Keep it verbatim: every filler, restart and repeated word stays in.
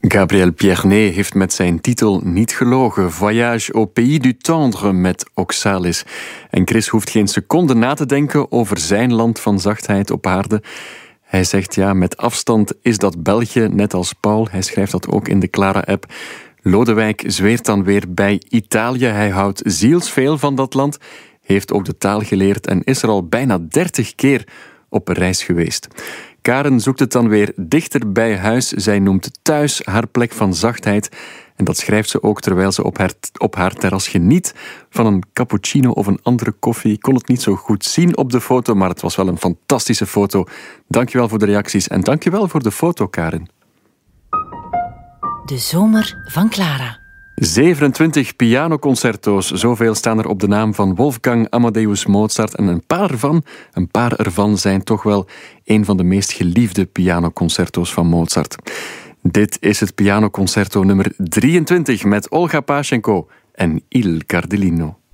Gabriel Pierné heeft met zijn titel niet gelogen. Voyage au pays du tendre met Oxalis. En Chris hoeft geen seconde na te denken over zijn land van zachtheid op aarde. Hij zegt ja, met afstand is dat België, net als Paul. Hij schrijft dat ook in de Clara-app. Lodewijk zweert dan weer bij Italië. Hij houdt zielsveel van dat land, heeft ook de taal geleerd en is er al bijna dertig keer op reis geweest. Karen zoekt het dan weer dichter bij huis. Zij noemt thuis haar plek van zachtheid. En dat schrijft ze ook terwijl ze op haar, op haar terras geniet van een cappuccino of een andere koffie. Ik kon het niet zo goed zien op de foto, maar het was wel een fantastische foto. Dankjewel voor de reacties en dankjewel voor de foto, Karen. De zomer van Clara. zevenentwintig pianoconcerto's, zoveel staan er op de naam van Wolfgang Amadeus Mozart. En een paar ervan, een paar ervan zijn toch wel een van de meest geliefde pianoconcerto's van Mozart. Dit is het pianoconcerto nummer drieëntwintig met Olga Pashenko en Il Cardellino.